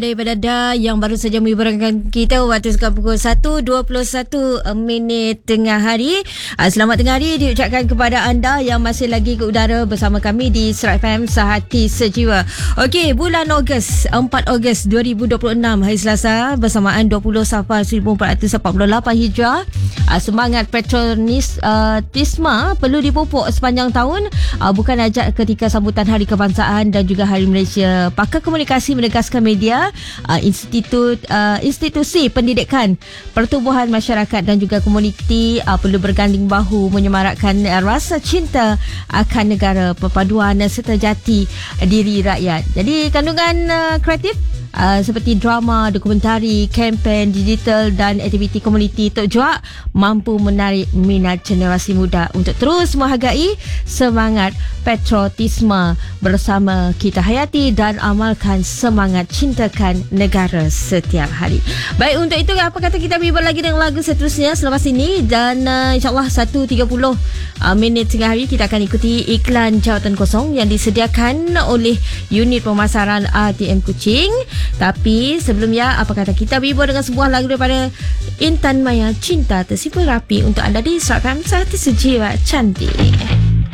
Daripada yang baru saja menghiburkan kita waktu sekarang pukul 1.21 minit tengah hari. Selamat tengah hari diucapkan kepada anda yang masih lagi ke udara bersama kami di Serat FM Sehati Sejiwa. Okey, bulan Ogos, 4 Ogos 2026, hari Selasa, bersamaan 20 Safar 1448 Hijrah. Semangat patriotisme perlu dipupuk sepanjang tahun, bukan ajak ketika sambutan Hari Kebangsaan dan juga Hari Malaysia. Pakar Komunikasi menegaskan media, institusi pendidikan, pertubuhan masyarakat dan juga komuniti perlu berganding bahu menyemarakkan rasa cinta akan negara, perpaduan serta jati diri rakyat. Jadi kandungan kreatif seperti drama, dokumentari, kempen digital dan aktiviti komuniti Tok Juak mampu menarik minat generasi muda untuk terus menghargai semangat patriotisme. Bersama kita hayati dan amalkan semangat cintakan negara setiap hari. Baik, untuk itu apa kata kita berhibur lagi dengan lagu seterusnya selepas ini, dan insyaAllah 1.30 minit tengah hari kita akan ikuti iklan jawatan kosong yang disediakan oleh unit pemasaran RTM Kuching. Tapi sebelumnya, apa kata kita berhibur dengan sebuah lagu daripada Intan Maya, Cinta Tersimpan Rapi untuk anda di Serat FM Sehati Sejiwa Cantik.